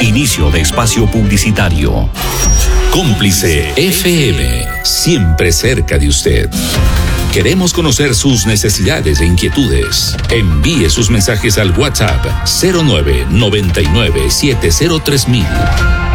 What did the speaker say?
Inicio de espacio publicitario. Cómplice FM, siempre cerca de usted. Queremos conocer sus necesidades e inquietudes. Envíe sus mensajes al WhatsApp 0999703000.